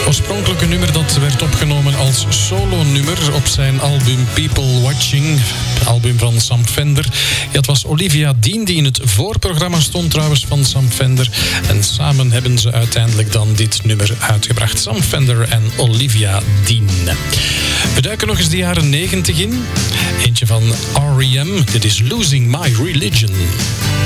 Oorspronkelijke nummer dat werd opgenomen als solo-nummer op zijn album People Watching, het album van Sam Fender. Ja, het was Olivia Dean die in het voorprogramma stond trouwens van Sam Fender. En samen hebben ze uiteindelijk dan dit nummer uitgebracht. Sam Fender en Olivia Dean. We duiken nog eens de jaren 90 in. Eentje van R.E.M. Dit is Losing My Religion.